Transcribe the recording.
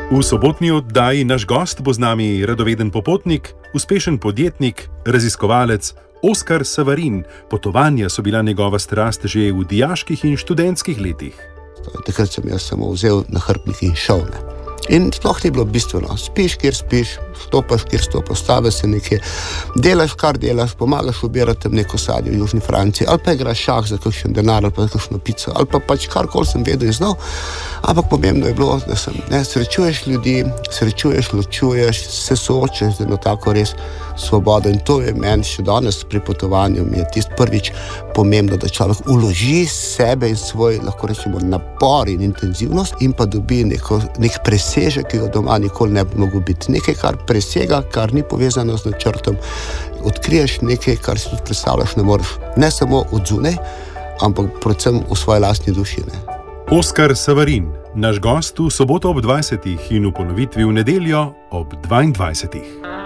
V sobotni oddaji naš gost bo z nami radoveden popotnik, uspešen podjetnik, raziskovalec Oskar Savarin. Potovanja so bila njegova strast že v dijaških in študentskih letih. Takrat sem jaz samo vzel nahrbtnik in šel. In sploh ni bilo bistveno. Spiš, kjer spiš, stopaš, kjer stopaš, staviš se nekje, delaš, kar delaš, pomagaš ubirati neko sadje v Južni Franciji, ali pa igraš šah za kakšen denar, ali pa za kakšno pico, ali pa pač karkoli sem vedel in znal. Ampak pomembno je bilo, da srečuješ ljudi, ločuješ, se soočaš z eno tako res svobodo. In to je meni še danes pri potovanju, mi je tisto prvič pomembno, da človek vloži sebe in svoj, lahko rečemo, napor in intenzivnost in pa dobi nek presežek, ki ga doma nikoli ne bi mogel biti. Nekaj, kar presega, kar ni povezano z načrtom. Odkriješ nekaj, kar si tudi predstavljaš, ne moreš. Ne samo od zunaj, ampak predvsem v svoji lastni duši. Oskar Savarin, naš gost v soboto ob 20. in v ponovitvi v nedeljo ob 22.